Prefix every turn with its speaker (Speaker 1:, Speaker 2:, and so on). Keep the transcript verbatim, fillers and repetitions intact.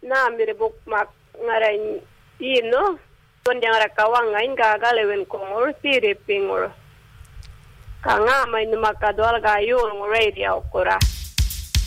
Speaker 1: na mi rebuk mak ngarai ino ton yang rakawang ngain gaga lewen kongor siripingor kanga mai numakadwal gayo ngore dia okora